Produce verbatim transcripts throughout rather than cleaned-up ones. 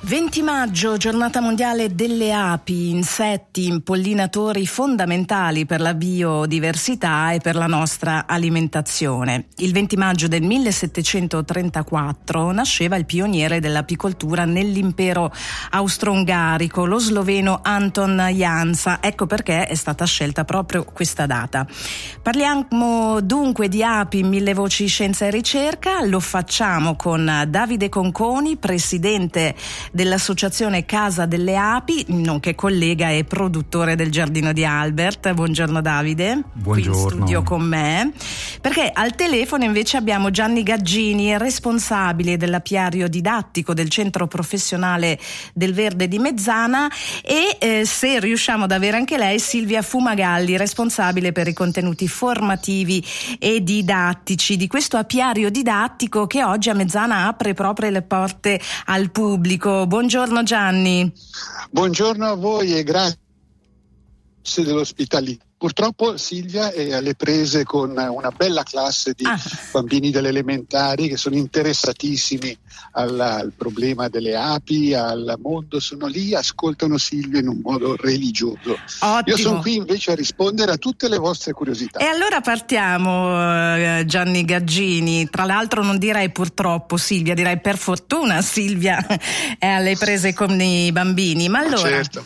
venti maggio, giornata mondiale delle api, insetti, impollinatori fondamentali per la biodiversità e per la nostra alimentazione. Il venti maggio del millesettecentotrentaquattro nasceva il pioniere dell'apicoltura nell'impero austro-ungarico, lo sloveno Anton Jansa. Ecco perché è stata scelta proprio questa data. Parliamo dunque di api in Mille Voci Scienza e Ricerca. Lo facciamo con Davide Conconi, presidente dell'associazione Casa delle Api, nonché collega e produttore del Giardino di Albert. Buongiorno Davide. Buongiorno. Qui in studio con me, perché al telefono invece abbiamo Gianni Gaggini, responsabile dell'apiario didattico del Centro Professionale del Verde di Mezzana, e eh, se riusciamo ad avere anche lei, Silvia Fumagalli, responsabile per i contenuti formativi e didattici di questo apiario didattico che oggi a Mezzana apre proprio le porte al pubblico. Buongiorno Gianni. Buongiorno a voi e grazie dell'ospitalità. Purtroppo Silvia è alle prese con una bella classe di ah. bambini delle elementari che sono interessatissimi al, al problema delle api, al mondo, sono lì, ascoltano Silvia in un modo religioso. Ottimo. Io sono qui invece a rispondere a tutte le vostre curiosità. E allora partiamo, eh, Gianni Gaggini. Tra l'altro non direi purtroppo Silvia, direi per fortuna Silvia è alle prese con i bambini. Ma allora... Certo.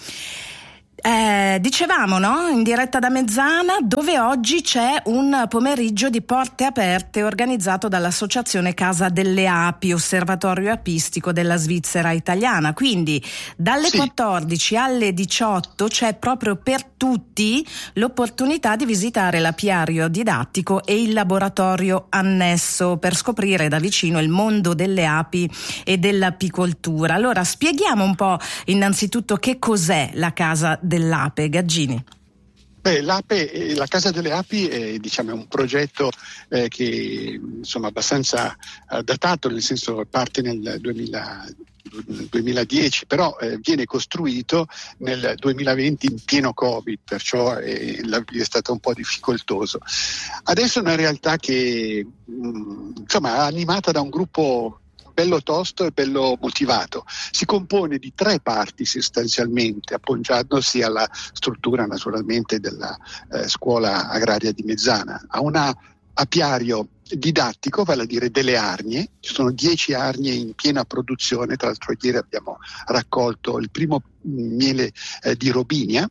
Eh, dicevamo, no? In diretta da Mezzana, dove oggi c'è un pomeriggio di porte aperte organizzato dall'associazione Casa delle Api, osservatorio apistico della Svizzera italiana. Quindi dalle sì. quattordici alle diciotto c'è proprio per tutti l'opportunità di visitare l'apiario didattico e il laboratorio annesso per scoprire da vicino il mondo delle api e dell'apicoltura. Allora spieghiamo un po' innanzitutto che cos'è la Casa dell'Ape, Gaggini. Beh, l'Ape, la Casa delle Api è, diciamo, è un progetto eh, che insomma abbastanza eh, datato, nel senso parte nel duemila, duemiladieci, però eh, viene costruito nel duemilaventi in pieno Covid, perciò è, è stato un po' difficoltoso. Adesso è una realtà che mh, insomma è animata da un gruppo bello tosto e bello motivato. Si compone di tre parti sostanzialmente, appoggiandosi alla struttura naturalmente della eh, scuola agraria di Mezzana. Ha un apiario didattico, vale a dire delle arnie. Ci sono dieci arnie in piena produzione, tra l'altro ieri abbiamo raccolto il primo miele eh, di Robinia,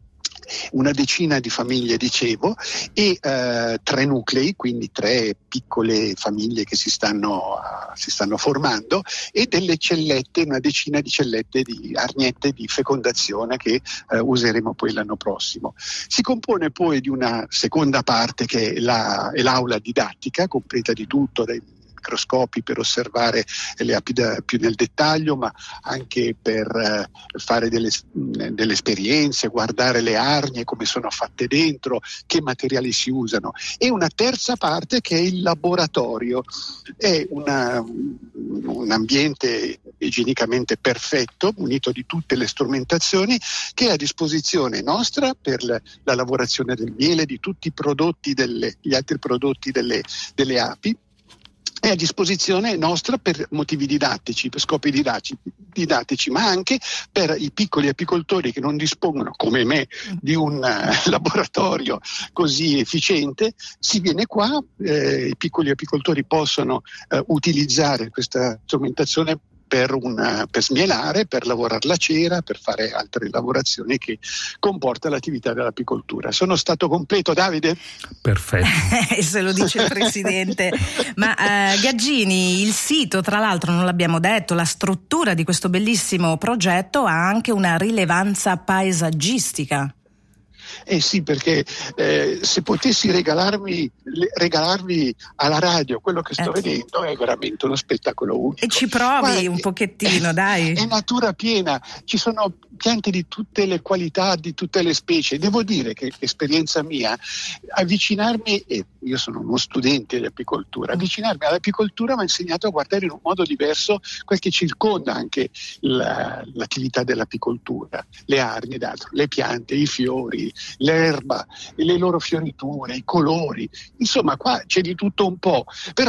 una decina di famiglie, dicevo, e eh, tre nuclei, quindi tre piccole famiglie che si stanno, uh, si stanno formando, e delle cellette, una decina di cellette di arniette di fecondazione che uh, useremo poi l'anno prossimo. Si compone poi di una seconda parte che è, la, è l'aula didattica, completa di tutto, dai microscopi per osservare le api più nel dettaglio, ma anche per eh, fare delle, delle esperienze, guardare le arnie, come sono fatte dentro, che materiali si usano. E una terza parte che è il laboratorio. È una, un ambiente igienicamente perfetto, munito di tutte le strumentazioni, che è a disposizione nostra per la, la lavorazione del miele, di tutti i prodotti, delle, gli altri prodotti delle, delle api. È a disposizione nostra per motivi didattici, per scopi didattici, didattici, ma anche per i piccoli apicoltori che non dispongono, come me, di un uh, laboratorio così efficiente. Si viene qua, eh, i piccoli apicoltori possono uh, utilizzare questa strumentazione per, una, per smielare, per lavorare la cera, per fare altre lavorazioni che comporta l'attività dell'apicoltura. Sono stato completo, Davide? Perfetto. Se lo dice il Presidente. Ma eh, Gaggini, il sito, tra l'altro non l'abbiamo detto, la struttura di questo bellissimo progetto ha anche una rilevanza paesaggistica. Eh sì, perché eh, se potessi regalarmi, le, regalarvi alla radio quello che sto eh. vedendo è veramente uno spettacolo unico. E ci provi Guarda, un pochettino, è, dai. È natura piena, ci sono piante di tutte le qualità, di tutte le specie. Devo dire che esperienza mia, avvicinarmi, e io sono uno studente di apicoltura, avvicinarmi all'apicoltura mi ha insegnato a guardare in un modo diverso quel che circonda anche la, l'attività dell'apicoltura, le arnie ed altro, le piante, i fiori, l'erba, le loro fioriture, i colori. Insomma, qua c'è di tutto un po', però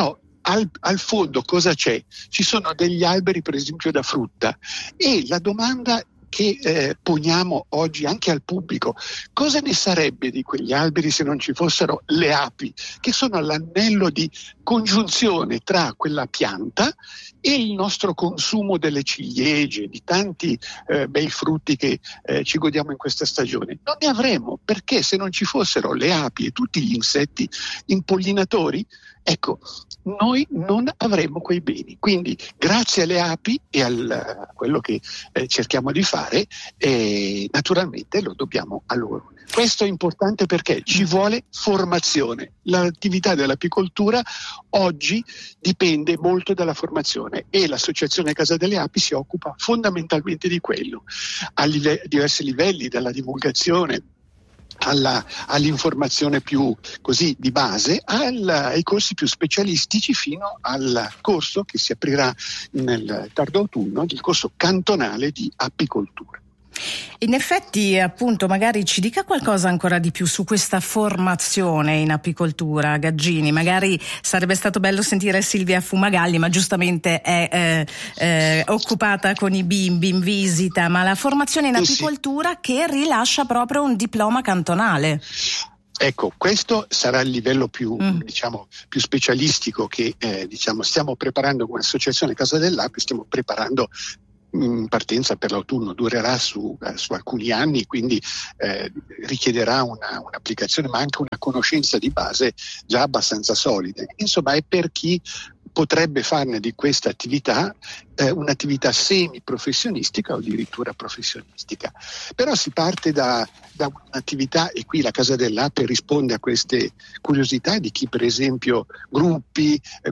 al, al fondo cosa c'è? Ci sono degli alberi, per esempio, da frutta, e la domanda che eh, poniamo oggi anche al pubblico: cosa ne sarebbe di quegli alberi se non ci fossero le api, che sono l'anello di congiunzione tra quella pianta e il nostro consumo delle ciliegie, di tanti eh, bei frutti che eh, ci godiamo in questa stagione? Non ne avremmo, perché se non ci fossero le api e tutti gli insetti impollinatori, ecco, noi non avremmo quei beni. Quindi grazie alle api e al, a quello che eh, cerchiamo di fare, eh, naturalmente lo dobbiamo a loro. Questo è importante perché ci vuole formazione. L'attività dell'apicoltura oggi dipende molto dalla formazione, e l'Associazione Casa delle Api si occupa fondamentalmente di quello, a live- diversi livelli, dalla divulgazione Alla, all'informazione più così di base, al, ai corsi più specialistici, fino al corso che si aprirà nel tardo autunno, il corso cantonale di apicoltura. In effetti, appunto, magari ci dica qualcosa ancora di più su questa formazione in apicoltura, Gaggini. Magari sarebbe stato bello sentire Silvia Fumagalli, ma giustamente è eh, eh, occupata con i bimbi in visita. Ma la formazione in apicoltura, sì, che rilascia proprio un diploma cantonale. Ecco, questo sarà il livello più, mm. diciamo, più specialistico che eh, diciamo, stiamo preparando come Associazione Casa dell'Api, stiamo preparando in partenza per l'autunno. Durerà su, su alcuni anni, quindi eh, richiederà una, un'applicazione, ma anche una conoscenza di base già abbastanza solide. Insomma, è per chi potrebbe farne di questa attività eh, un'attività semi-professionistica o addirittura professionistica. Però si parte da, da un'attività, e qui la Casa dell'Ape risponde a queste curiosità di chi, per esempio, gruppi, eh,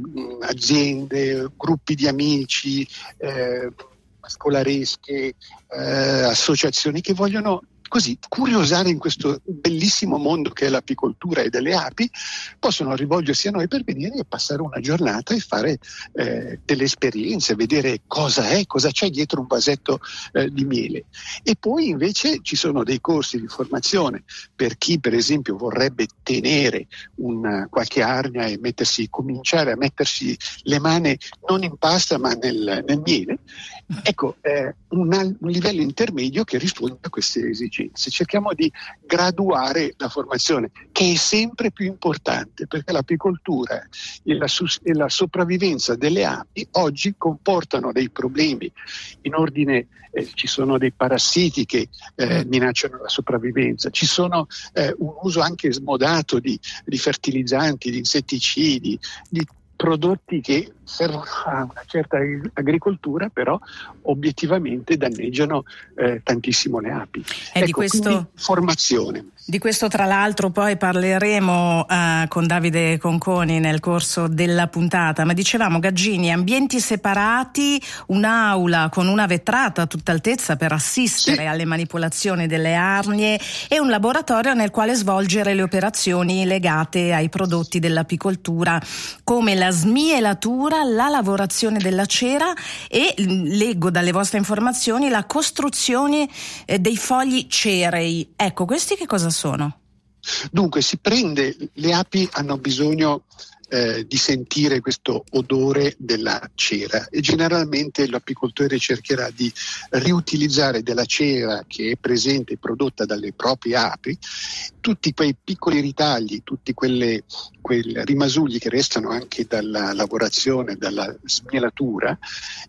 aziende, gruppi di amici, eh, scolaresche, eh, associazioni che vogliono così curiosare in questo bellissimo mondo che è l'apicoltura e delle api, possono rivolgersi a noi per venire e passare una giornata e fare eh, delle esperienze, vedere cosa è, cosa c'è dietro un vasetto eh, di miele. E poi invece ci sono dei corsi di formazione per chi, per esempio, vorrebbe tenere un, qualche arnia e mettersi, cominciare a mettersi le mani non in pasta ma nel, nel miele. Ecco, eh, un, un livello intermedio che risponde a queste esigenze. Cerchiamo di graduare la formazione, che è sempre più importante, perché l'apicoltura e la, e la sopravvivenza delle api oggi comportano dei problemi in ordine, eh, ci sono dei parassiti che eh, minacciano la sopravvivenza, ci sono eh, un uso anche smodato di, di fertilizzanti, di insetticidi, di prodotti che servono a una certa agricoltura, però obiettivamente danneggiano eh, tantissimo le api. E ecco, di questo formazione. Di questo tra l'altro poi parleremo uh, con Davide Conconi nel corso della puntata, ma dicevamo, Gaggini, ambienti separati, un'aula con una vetrata a tutta altezza per assistere sì. alle manipolazioni delle arnie e un laboratorio nel quale svolgere le operazioni legate ai prodotti dell'apicoltura, come la smielatura, la lavorazione della cera e, leggo dalle vostre informazioni, la costruzione eh, dei fogli cerei. Ecco, questi che cosa sono? Dunque, si prende, le api hanno bisogno eh, di sentire questo odore della cera, e generalmente l'apicoltore cercherà di riutilizzare della cera che è presente e prodotta dalle proprie api tutti quei piccoli ritagli, tutti quelle, quei rimasugli che restano anche dalla lavorazione, dalla smielatura,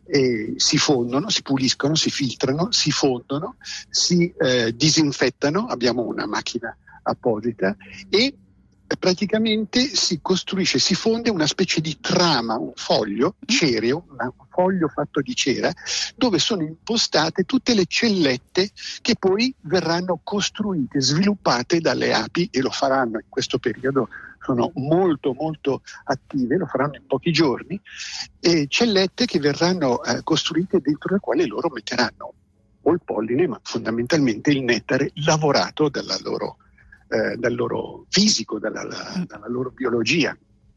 e si fondono, si puliscono, si filtrano, si fondono, si eh, disinfettano. Abbiamo una macchina apposita e praticamente si costruisce, si fonde una specie di trama, un foglio cereo, un foglio fatto di cera, dove sono impostate tutte le cellette che poi verranno costruite, sviluppate dalle api, e lo faranno in questo periodo. Sono molto molto attive, lo faranno in pochi giorni, e cellette che verranno eh, costruite, dentro le quali loro metteranno o il polline, ma fondamentalmente il nettare lavorato dalla loro Eh, dal loro fisico, dalla, la, dalla loro biologia.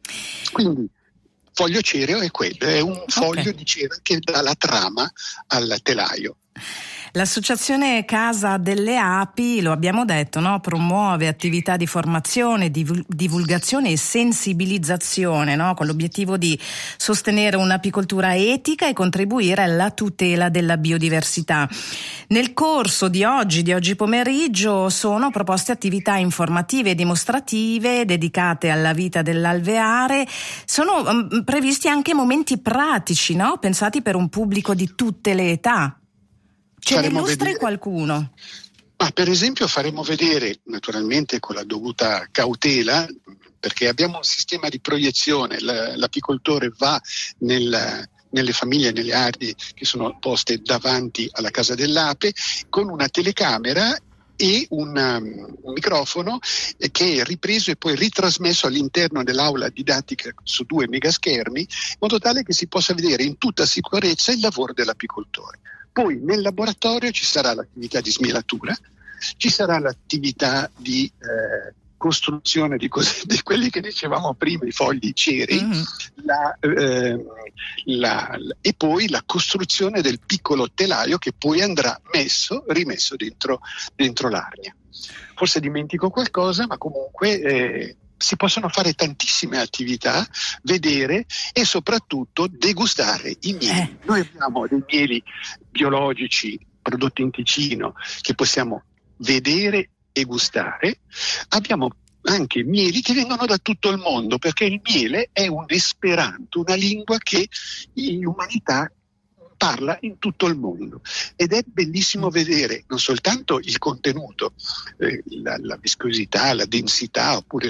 Quindi foglio cereo è quello, è un foglio okay. di cera che dà la trama al telaio. L'associazione Casa delle Api, lo abbiamo detto, no? Promuove attività di formazione, divul- divulgazione e sensibilizzazione, no? Con l'obiettivo di sostenere un'apicoltura etica e contribuire alla tutela della biodiversità. Nel corso di oggi, di oggi pomeriggio, sono proposte attività informative e dimostrative dedicate alla vita dell'alveare. Sono um, previsti anche momenti pratici, no? Pensati per un pubblico di tutte le età. Ce ne illustri vedere... qualcuno? Ma per esempio faremo vedere, naturalmente con la dovuta cautela, perché abbiamo un sistema di proiezione, l'apicoltore va nel, nelle famiglie, nelle aree che sono poste davanti alla casa dell'ape, con una telecamera e un, um, un microfono eh, che è ripreso e poi ritrasmesso all'interno dell'aula didattica su due megaschermi, in modo tale che si possa vedere in tutta sicurezza il lavoro dell'apicoltore. Poi nel laboratorio ci sarà l'attività di smielatura, ci sarà l'attività di eh, costruzione di, cose, di quelli che dicevamo prima, i fogli ceri, mm-hmm. la, eh, la, la, e poi la costruzione del piccolo telaio che poi andrà messo, rimesso dentro, dentro l'arnia. Forse dimentico qualcosa, ma comunque eh, si possono fare tantissime attività, vedere e soprattutto degustare i mieli. Eh. Noi abbiamo dei mieli biologici prodotti in Ticino che possiamo vedere e gustare. Abbiamo anche mieli che vengono da tutto il mondo, perché il miele è un esperanto, una lingua che l'umanità parla in tutto il mondo, ed è bellissimo vedere non soltanto il contenuto, eh, la, la viscosità, la densità oppure